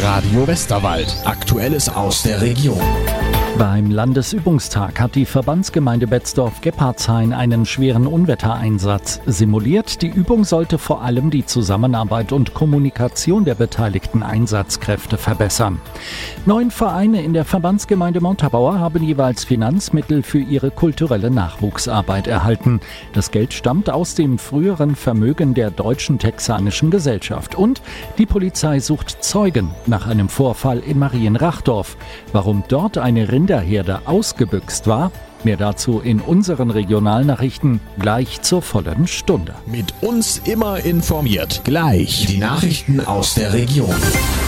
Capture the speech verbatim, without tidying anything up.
Radio Westerwald. Aktuelles aus der Region. Beim Landesübungstag hat die Verbandsgemeinde Betzdorf-Gebhardshain einen schweren Unwettereinsatz simuliert. Die Übung sollte vor allem die Zusammenarbeit und Kommunikation der beteiligten Einsatzkräfte verbessern. Neun Vereine in der Verbandsgemeinde Montabaur haben jeweils Finanzmittel für ihre kulturelle Nachwuchsarbeit erhalten. Das Geld stammt aus dem früheren Vermögen der Deutschen Texanischen Gesellschaft. Und die Polizei sucht Zeugen nach einem Vorfall in Marienrachdorf. Warum dort eine Rinderherde ausgebüxt war, mehr dazu in unseren Regionalnachrichten gleich zur vollen Stunde. Mit uns immer informiert. Gleich die Nachrichten aus der Region.